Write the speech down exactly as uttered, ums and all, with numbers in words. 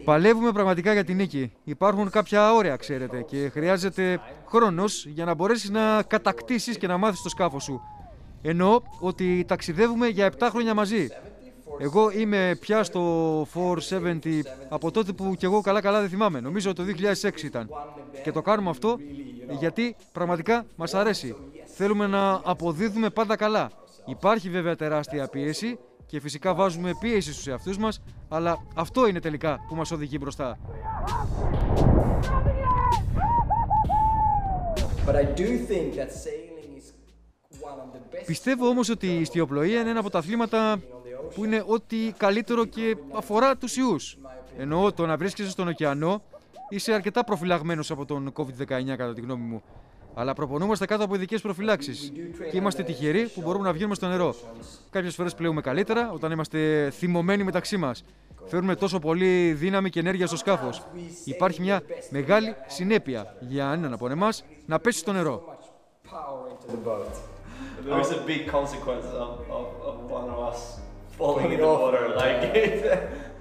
Παλεύουμε πραγματικά για την νίκη. Υπάρχουν κάποια όρια, ξέρετε, και χρειάζεται χρόνος για να μπορέσεις να κατακτήσεις και να μάθεις το σκάφος σου. Εννοώ ότι ταξιδεύουμε για επτά χρόνια μαζί. Εγώ είμαι πια στο τετρακόσια εβδομήντα από τότε που κι εγώ καλά καλά δεν θυμάμαι. Νομίζω το δύο χιλιάδες έξι ήταν. Και το κάνουμε αυτό γιατί πραγματικά μας αρέσει. Θέλουμε να αποδίδουμε πάντα καλά. Υπάρχει βέβαια τεράστια πίεση και φυσικά βάζουμε πίεση στους εαυτούς μας, αλλά αυτό είναι τελικά που μας οδηγεί μπροστά. Πιστεύω όμως ότι η ιστιοπλοεία είναι ένα από τα αθλήματα που είναι ό,τι καλύτερο και αφορά τους ιούς. Εννοώ το να βρίσκεσαι στον ωκεανό, είσαι αρκετά προφυλαγμένος από τον κόβιντ δεκαεννιά κατά τη γνώμη μου. Αλλά προπονούμαστε κάτω από ειδικές προφυλάξεις και είμαστε τυχεροί που μπορούμε να βγαίνουμε στο νερό. Κάποιες φορές πλέουμε καλύτερα όταν είμαστε θυμωμένοι μεταξύ μας. Φέρνουμε τόσο πολύ δύναμη και ενέργεια στο σκάφος. Υπάρχει μια μεγάλη συνέπεια για έναν από εμάς να πέσει στο νερό. There is a big consequence of, of, of one of us falling in the water, like